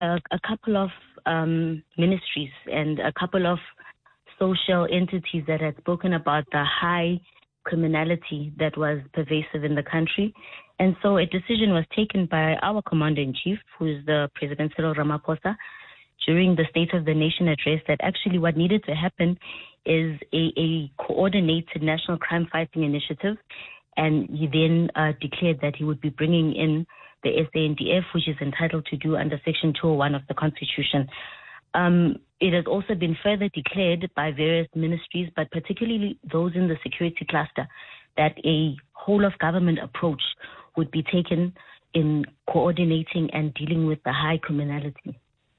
a couple of ministries and a couple of social entities that had spoken about the high criminality that was pervasive in the country. And so a decision was taken by our Commander-in-Chief, who is the President Cyril Ramaphosa, during the State of the Nation address, that actually what needed to happen is a coordinated national crime fighting initiative. And he then declared that he would be bringing in the SANDF, which is entitled to do under Section 201 of the Constitution. It has also been further declared by various ministries, but particularly those in the security cluster, that a whole of government approach would be taken in coordinating and dealing with the high criminality.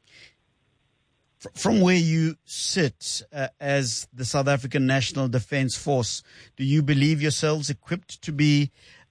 From where you sit as the South African National Defence Force, do you believe yourselves equipped to be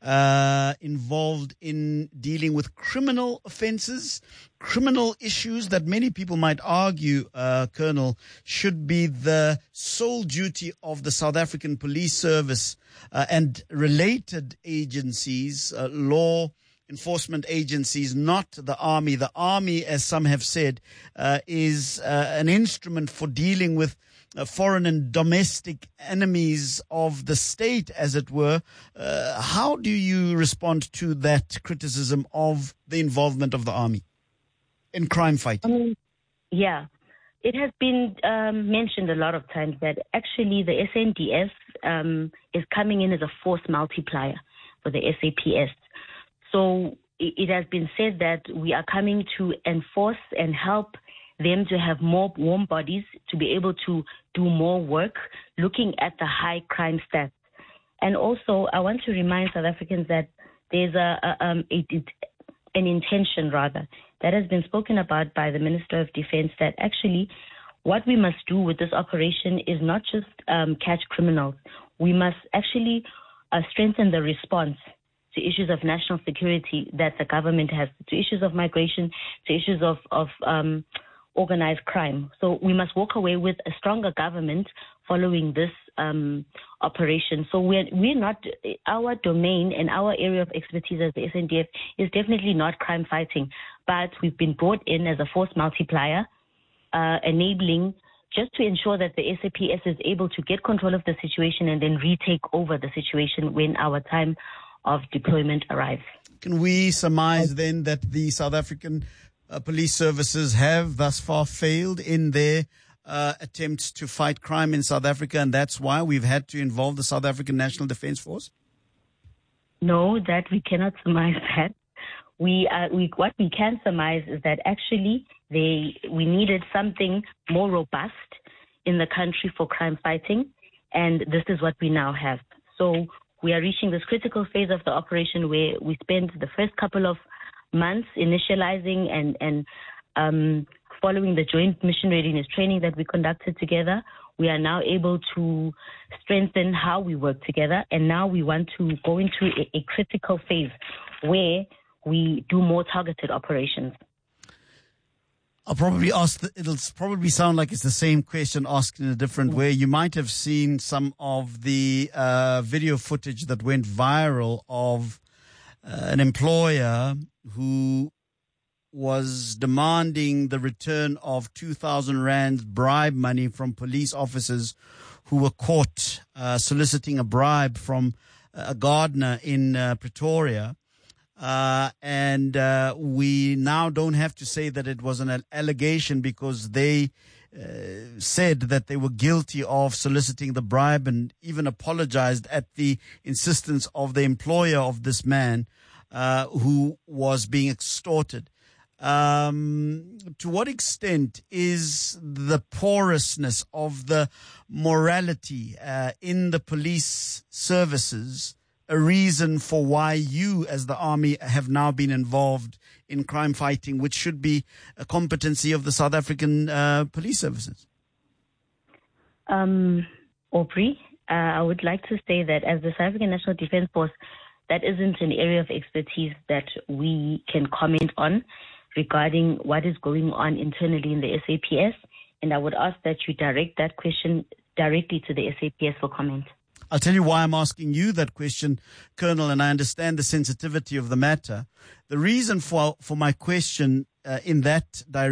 involved in dealing with criminal offences, criminal issues that many people might argue, Colonel, should be the sole duty of the South African Police Service and related agencies, law enforcement agencies, not the army? The army, as some have said, is an instrument for dealing with foreign and domestic enemies of the state, as it were. How do you respond to that criticism of the involvement of the army in crime fighting? It has been mentioned a lot of times that actually the SANDF is coming in as a force multiplier for the SAPS. So it has been said that we are coming to enforce and help them to have more warm bodies, to be able to do more work, looking at the high crime stats. And also, I want to remind South Africans that there's an intention, rather, that has been spoken about by the Minister of Defense, that actually what we must do with this operation is not just catch criminals. We must actually strengthen the response to issues of national security that the government has, to issues of migration, to issues of organized crime. So we must walk away with a stronger government following this operation. So we're not, our domain and our area of expertise as the SANDF is definitely not crime fighting, but we've been brought in as a force multiplier, enabling just to ensure that the SAPS is able to get control of the situation and then retake over the situation when our time of deployment arrives. Can we surmise then that the South African police services have thus far failed in their attempts to fight crime in South Africa, and that's why we've had to involve the South African National Defence Force? No, that we cannot surmise that. What we can surmise is that actually we needed something more robust in the country for crime fighting, and this is what we now have. So we are reaching this critical phase of the operation where we spend the first couple of months initializing and following the joint mission readiness training that we conducted together. We are now able to strengthen how we work together, and now we want to go into a critical phase where we do more targeted operations. I'll probably ask, it'll probably sound like it's the same question asked in a different way. You might have seen some of the video footage that went viral of an employer who was demanding the return of 2,000 rand bribe money from police officers who were caught soliciting a bribe from a gardener in Pretoria. And we now don't have to say that it was an allegation, because they said that they were guilty of soliciting the bribe and even apologized at the insistence of the employer of this man who was being extorted. To what extent is the porousness of the morality in the police services a reason for why you, as the army, have now been involved in crime fighting, which should be a competency of the South African police services? Aubrey, I would like to say that as the South African National Defence Force, that isn't an area of expertise that we can comment on regarding what is going on internally in the SAPS, and I would ask that you direct that question directly to the SAPS for comment. I'll tell you why I'm asking you that question, Colonel, and I understand the sensitivity of the matter. The reason for my question in that direction